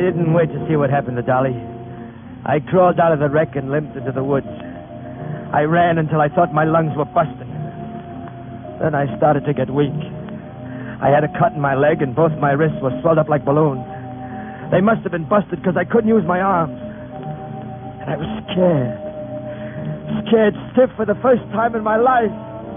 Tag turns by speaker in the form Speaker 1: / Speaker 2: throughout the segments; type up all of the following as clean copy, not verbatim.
Speaker 1: didn't wait to see what happened to Dolly. I crawled out of the wreck and limped into the woods. I ran until I thought my lungs were busting. Then I started to get weak. I had a cut in my leg, and both my wrists were swelled up like balloons. They must have been busted because I couldn't use my arms. And I was scared. Scared stiff for the first time in my life.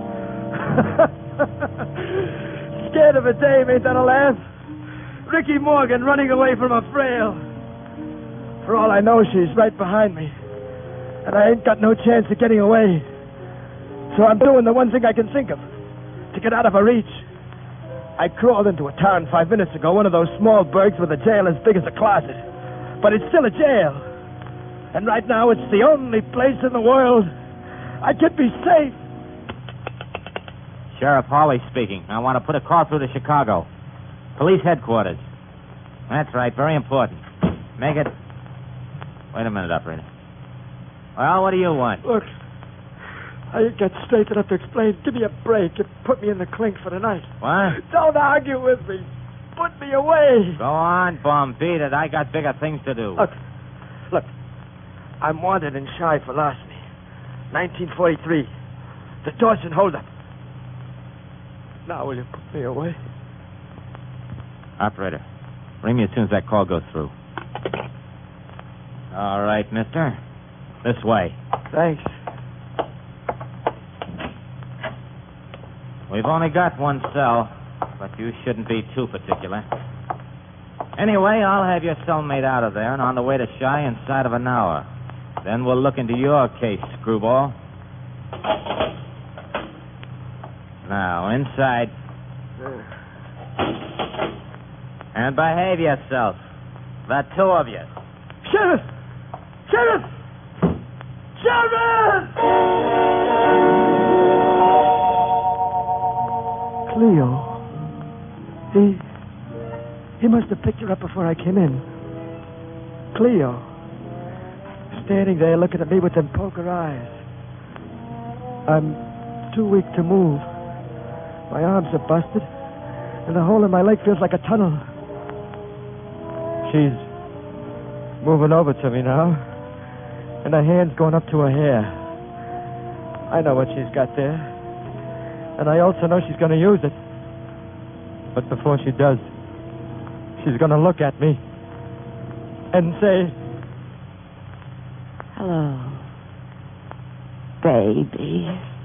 Speaker 1: Scared of a dame, ain't that a laugh? Ricky Morgan running away from a frail. For all I know, she's right behind me. And I ain't got no chance of getting away. So I'm doing the one thing I can think of, to get out of her reach. I crawled into a town 5 minutes ago, one of those small burgs with a jail as big as a closet. But it's still a jail. And right now, it's the only place in the world I could be safe.
Speaker 2: Sheriff Hawley speaking. I want to put a call through to Chicago. Police headquarters. That's right, very important. Make it... Wait a minute, operator. Well, what do you want?
Speaker 1: Look, I ain't got straight enough to explain. Give me a break and put me in the clink for the night.
Speaker 2: What?
Speaker 1: Don't argue with me. Put me away.
Speaker 2: Go on, bum. Beat it. I got bigger things to do.
Speaker 1: Look. I'm wanted in Chi for larceny. 1943. The Dawson holdup. Now will you put me away?
Speaker 2: Operator, ring me as soon as that call goes through. All right, mister. This way.
Speaker 1: Thanks.
Speaker 2: We've only got one cell, but you shouldn't be too particular. Anyway, I'll have your cellmate out of there and on the way to Chi inside of an hour. Then we'll look into your case, screwball. Now, inside. And behave yourself. The two of you.
Speaker 1: Sheriff! Sheriff! Sheriff! Cleo. He must have picked her up before I came in. Cleo. Standing there looking at me with them poker eyes. I'm too weak to move. My arms are busted, and the hole in my leg feels like a tunnel. She's moving over to me now, and her hand's going up to her hair. I know what she's got there, and I also know she's going to use it. But before she does, she's going to look at me and say,
Speaker 3: "Hello, baby."